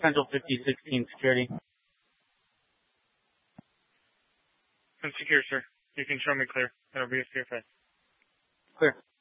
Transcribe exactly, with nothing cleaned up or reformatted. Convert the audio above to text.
Central fifty sixteen security. I'm secure, sir. You can show me clear. That'll be a C F S. Clear.